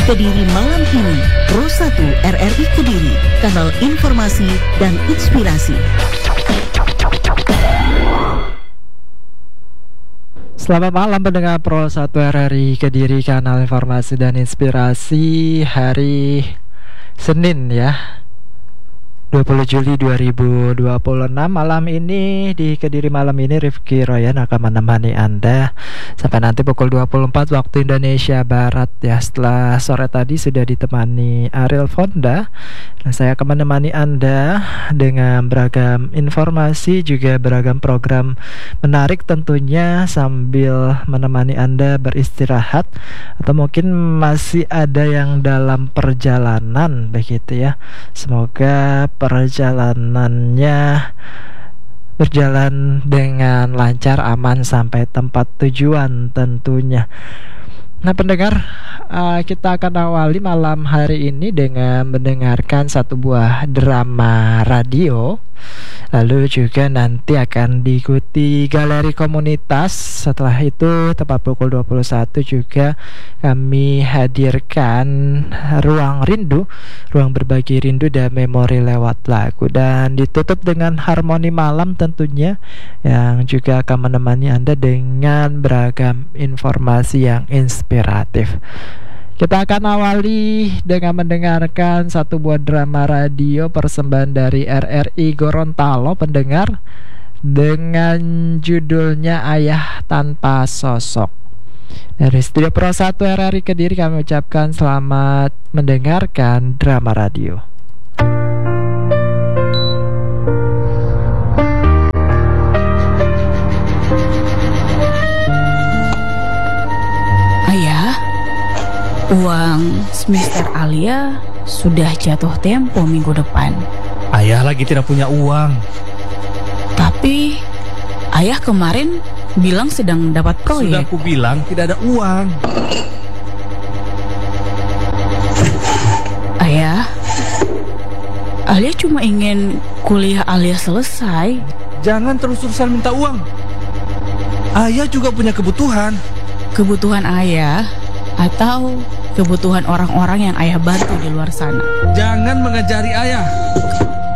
Kediri malam ini, Pro 1 RRI Kediri, kanal informasi dan inspirasi. Selamat malam pendengar Pro 1 RRI Kediri, kanal informasi dan inspirasi. Hari Senin ya, 20 Juli 2026. Malam ini di Kediri malam ini Rifki Royan akan menemani Anda sampai nanti pukul 24 waktu Indonesia Barat ya. Setelah sore tadi sudah ditemani Ariel Fonda, dan saya akan menemani Anda dengan beragam informasi, juga beragam program menarik tentunya, sambil menemani Anda beristirahat atau mungkin masih ada yang dalam perjalanan begitu ya. Semoga perjalanannya berjalan dengan lancar, aman sampai tempat tujuan tentunya. Nah pendengar, kita akan awali malam hari ini dengan mendengarkan satu buah drama radio. Lalu juga nanti akan diikuti galeri komunitas. Setelah itu tepat pukul 21 juga kami hadirkan ruang rindu, ruang berbagi rindu dan memori lewat lagu. Dan ditutup dengan harmoni malam tentunya, yang juga akan menemani Anda dengan beragam informasi yang inspiratif. Kita akan awali dengan mendengarkan satu buah drama radio persembahan dari RRI Gorontalo pendengar, dengan judulnya Ayah Tanpa Sosok. Dari Studio Pro 1 RRI Kediri kami ucapkan selamat mendengarkan drama radio. Uang semester Alia sudah jatuh tempo minggu depan. Ayah lagi tidak punya uang. Tapi ayah kemarin bilang sedang dapat proyek. Sudah aku bilang tidak ada uang. Ayah, Alia cuma ingin kuliah Alia selesai. Jangan terus-terusan minta uang. Ayah juga punya kebutuhan. Kebutuhan ayah atau kebutuhan orang-orang yang ayah bantu di luar sana? Jangan mengajari ayah.